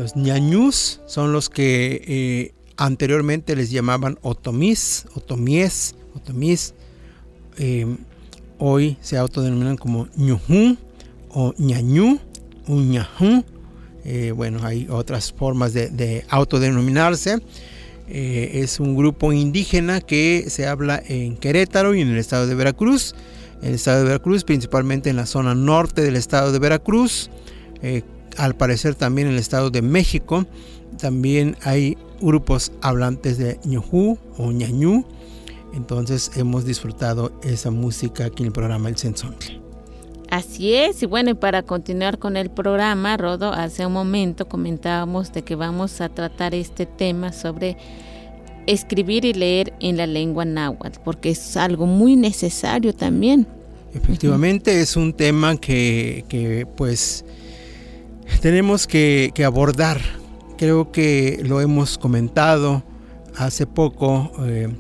Los ñañús son los que anteriormente les llamaban otomís. Hoy se autodenominan como ñujú o ñañú, un ñajú. Bueno, hay otras formas de autodenominarse. Es un grupo indígena que se habla en Querétaro y en el estado de Veracruz. En el estado de Veracruz, principalmente en la zona norte del estado de Veracruz. Al parecer también en el estado de México. También hay grupos hablantes de ñujú o ñañú. Entonces hemos disfrutado esa música aquí en el programa El Cenzontle. Así es, y bueno, y para continuar con el programa, Rodo, hace un momento comentábamos de que vamos a tratar este tema sobre escribir y leer en la lengua náhuatl, porque es algo muy necesario también. Efectivamente, es un tema que pues tenemos que abordar. Creo que lo hemos comentado hace poco.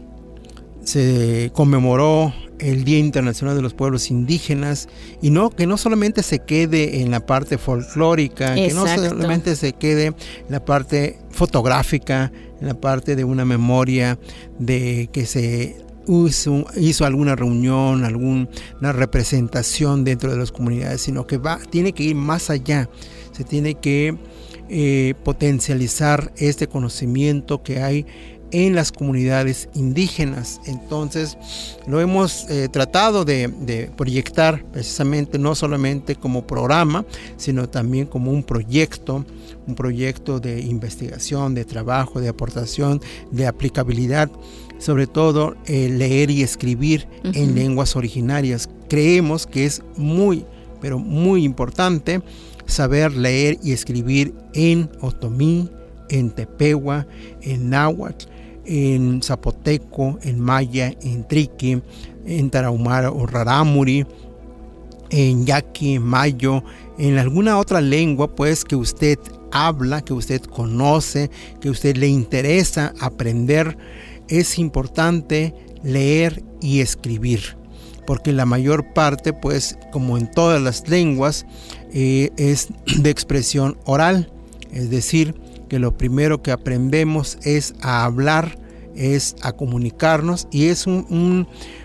Se conmemoró el Día Internacional de los Pueblos Indígenas, y que no solamente se quede en la parte folclórica, Exacto. Que no solamente se quede en la parte fotográfica, en la parte de una memoria de que se hizo alguna reunión, alguna representación dentro de las comunidades, sino que tiene que ir más allá. Se tiene que potencializar este conocimiento que hay en las comunidades indígenas. Entonces lo hemos tratado de proyectar precisamente, no solamente como programa, sino también como un proyecto de investigación, de trabajo, de aportación, de aplicabilidad, sobre todo leer y escribir en lenguas originarias. Creemos que es muy, pero muy importante saber leer y escribir en otomí, en tepehua, en náhuatl, en zapoteco, en maya, en triqui, en tarahumara o rarámuri, en yaqui, en mayo, en alguna otra lengua pues que usted habla, que usted conoce, que a usted le interesa aprender. Es importante leer y escribir, porque la mayor parte, pues como en todas las lenguas, es de expresión oral, es decir, que lo primero que aprendemos es a hablar, es a comunicarnos, y es un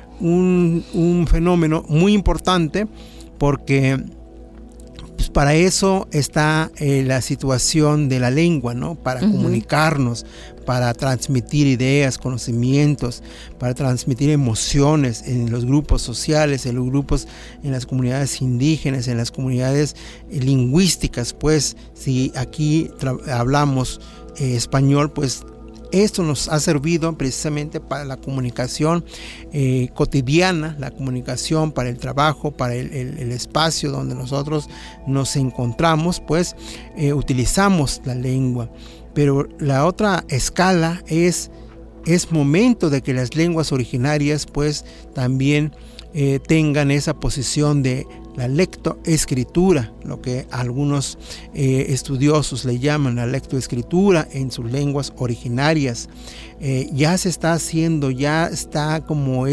fenómeno muy importante, porque pues, para eso está la situación de la lengua, ¿no? Para comunicarnos, para transmitir ideas, conocimientos, para transmitir emociones en los grupos sociales, en los grupos, en las comunidades indígenas, en las comunidades lingüísticas. Pues si aquí hablamos español, pues esto nos ha servido precisamente para la comunicación cotidiana, la comunicación para el trabajo, para el espacio donde nosotros nos encontramos, pues utilizamos la lengua. Pero la otra escala es momento de que las lenguas originarias pues también tengan esa posición de la lectoescritura, lo que algunos estudiosos le llaman la lectoescritura en sus lenguas originarias. Ya se está haciendo, ya está como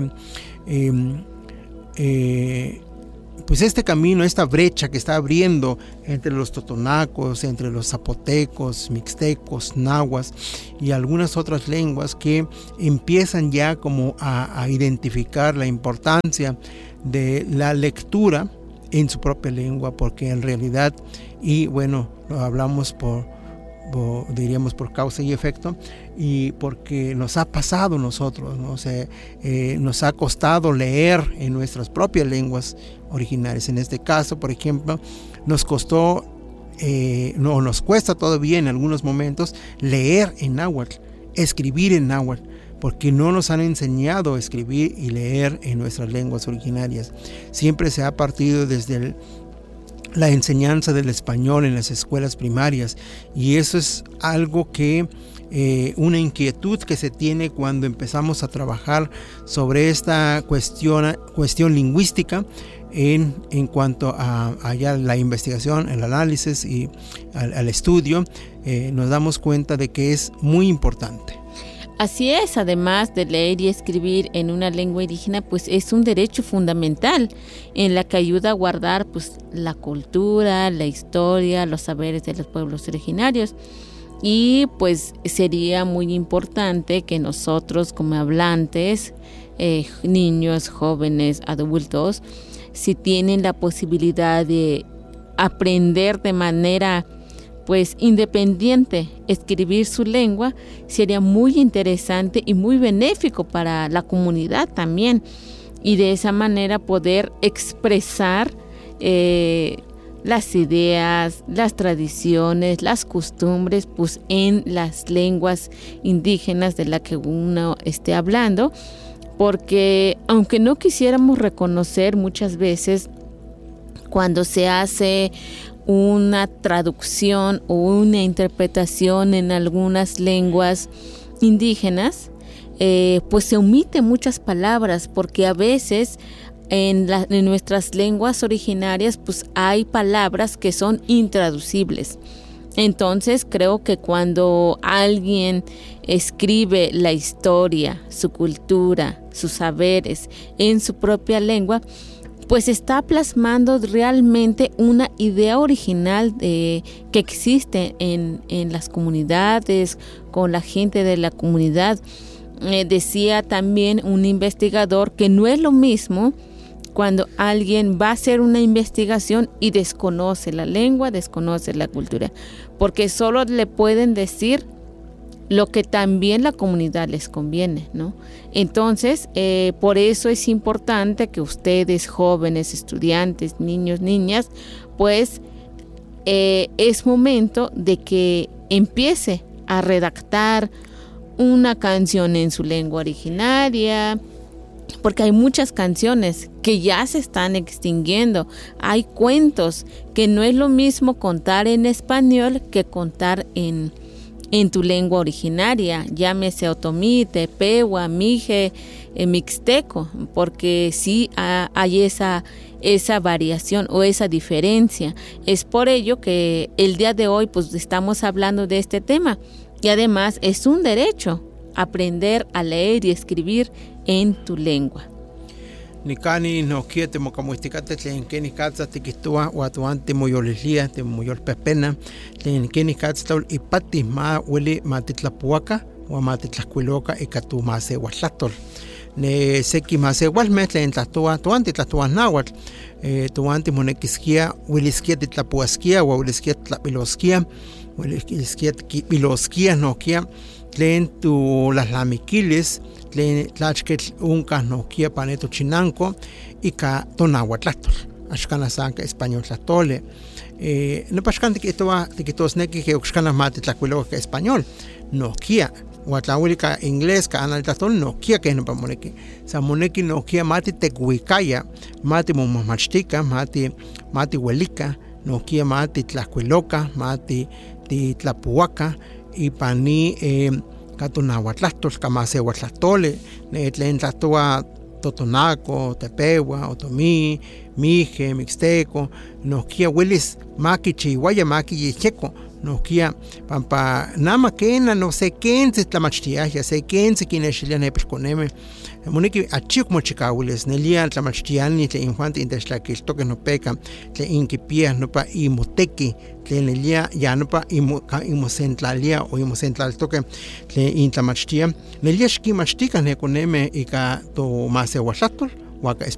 pues este camino, esta brecha que está abriendo entre los totonacos, entre los zapotecos, mixtecos, nahuas y algunas otras lenguas que empiezan ya como a identificar la importancia de la lectura en su propia lengua, porque en realidad, y bueno, lo hablamos diríamos por causa y efecto, y porque nos ha pasado a nosotros, ¿no? O sea, nos ha costado leer en nuestras propias lenguas originales. En este caso, por ejemplo, nos costó, nos cuesta todavía en algunos momentos leer en náhuatl, escribir en náhuatl, porque no nos han enseñado a escribir y leer en nuestras lenguas originarias. Siempre se ha partido desde la enseñanza del español en las escuelas primarias, y eso es algo que una inquietud que se tiene cuando empezamos a trabajar sobre esta cuestión lingüística en cuanto a ya la investigación, el análisis y al estudio. Nos damos cuenta de que es muy importante. Así es, además de leer y escribir en una lengua indígena, pues es un derecho fundamental en la que ayuda a guardar pues la cultura, la historia, los saberes de los pueblos originarios. Y pues sería muy importante que nosotros como hablantes, niños, jóvenes, adultos, si tienen la posibilidad de aprender de manera pues independiente, escribir su lengua, sería muy interesante y muy benéfico para la comunidad también, y de esa manera poder expresar las ideas, las tradiciones, las costumbres, pues en las lenguas indígenas de la que uno esté hablando, porque aunque no quisiéramos reconocer muchas veces cuando se hace una traducción o una interpretación en algunas lenguas indígenas, pues se omiten muchas palabras, porque a veces en nuestras lenguas originarias pues hay palabras que son intraducibles. Entonces creo que cuando alguien escribe la historia, su cultura, sus saberes en su propia lengua, pues está plasmando realmente una idea original que existe en las comunidades, con la gente de la comunidad. Decía también un investigador que no es lo mismo cuando alguien va a hacer una investigación y desconoce la lengua, desconoce la cultura, porque solo le pueden decir lo que también la comunidad les conviene, ¿no? Entonces, por eso es importante que ustedes, jóvenes, estudiantes, niños, niñas, pues es momento de que empiece a redactar una canción en su lengua originaria, porque hay muchas canciones que ya se están extinguiendo. Hay cuentos que no es lo mismo contar en español que contar en tu lengua originaria, llámese otomí, tepehuá, mije, mixteco, porque sí hay esa variación o esa diferencia. Es por ello que el día de hoy pues estamos hablando de este tema, y además es un derecho aprender a leer y escribir en tu lengua. Nikani no quiete mocamuisticate tlen keni katsa tikistua watuante moyolislia te moyolpepena tlen keni katsa ipati ma weli matitlapuaka wa matitlakuiloka ikatu mase watlatol ne seki mase walme tlen tlatua tuanti tlatua nawatl tuanti monekiskia wiliskia titlapuaskia wa wiliskia tlapiloskia wiliskia piloskia nokia tlen tu las lamiquiles tlen tlachketl unka nokia paneto chinanco ika tonahuatlatol axkana sanka español tlatole nepachkan tikitosneki ke oxkana matitlakuiloka español nokia huatlauilika inglés ka anal tlatol nokia ke nepa moneki sa moneki nokia mati tekuikaya mati momamachtika mati huelika nokia mati tlakuiloka mati titlapuaka ipani katunahuatlahtol kamasehuatlahtole tlen tlatua totonaco, tepehuá, otomí, mije, mixteco, nohkia uelis makichiuaya makiyejyeko, nohkia pampa nama kena no se kense tlamachtiaya, se kense kinextilia nepilkonemeh, moneki achik mochikauilis, nelia tlamachtiani tlen infanti intechtlakiltokeh nopeka, tlen inkipiah nopa imoteki, tlen nelia ya nopa imosentlalia o imosentlaltokeh tlen intlamachtia, nelia xkinmachtikah nekonemeh ika tomaseuatlahtol, waka